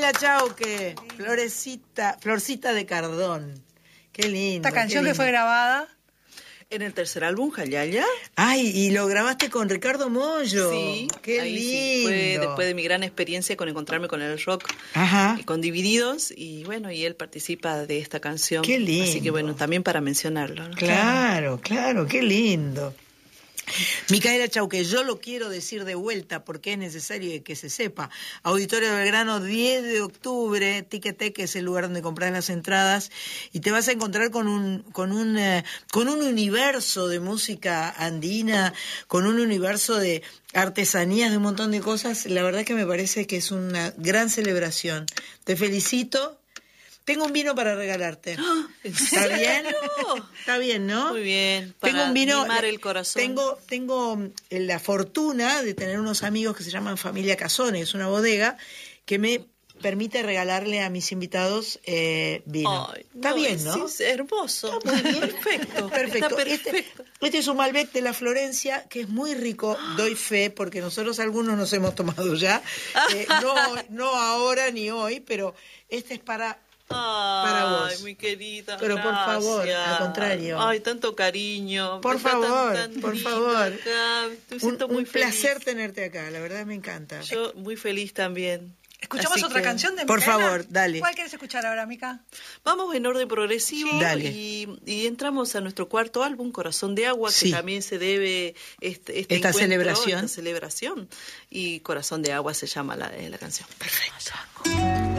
Micaela Chauque, Florcita de Cardón. Qué lindo. Esta canción que fue grabada en el tercer álbum, Jayaya. Ay, y lo grabaste con Ricardo Mollo. Sí, qué ahí lindo. Sí. Fue después de mi gran experiencia con encontrarme con el rock. Ajá. Y con Divididos, y bueno, y él participa de esta canción. Qué lindo. Así que bueno, también para mencionarlo, ¿no? Claro, qué lindo. Micaela Chauque, yo lo quiero decir de vuelta porque es necesario que se sepa. Auditorio de Belgrano, 10 de octubre, Ticketek es el lugar donde compras las entradas y te vas a encontrar con un universo de música andina, con un universo de artesanías, de un montón de cosas. La verdad que me parece que es una gran celebración. Te felicito. Tengo un vino para regalarte. ¿Está bien? Está bien, ¿no? Muy bien. Para tengo un vino, mimar el corazón. Tengo la fortuna de tener unos amigos que se llaman Familia Casone, es una bodega que me permite regalarle a mis invitados vino. Ay, está bien, ¿no? Es hermoso. Está muy bien. Perfecto. Perfecto. Está perfecto. Este es un Malbec de la Florencia que es muy rico, doy fe, porque nosotros algunos nos hemos tomado ya. No ahora ni hoy, pero este es para vos. Ay, mi querida. Pero gracias. por favor, al contrario. Ay, tanto cariño. Por favor, por favor. Me siento muy un placer feliz. tenerte acá, la verdad me encanta. Yo muy feliz también. ¿Escuchamos otra canción de Por Micaela? favor, dale. ¿Cuál quieres escuchar ahora, Mica? Vamos en orden progresivo. Sí. Dale. Y entramos a nuestro cuarto álbum, Corazón de Agua, Sí. que también se debe esta celebración. Y Corazón de Agua se llama la canción. Perfecto.